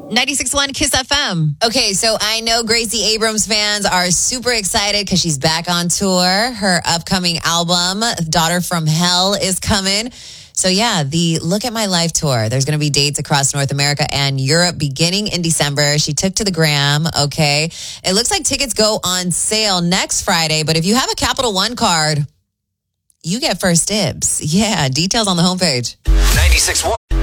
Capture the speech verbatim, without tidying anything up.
ninety-six point one Kiss F M. Okay, so I know Gracie Abrams fans are super excited because she's back on tour. Her upcoming album, Daughter from Hell, is coming. So yeah, the Look at My Life tour. There's going to be dates across North America and Europe beginning in December. She took to the gram, okay? It looks like tickets go on sale next Friday, but if you have a Capital One card, you get first dibs. Yeah, details on the homepage. ninety-six point one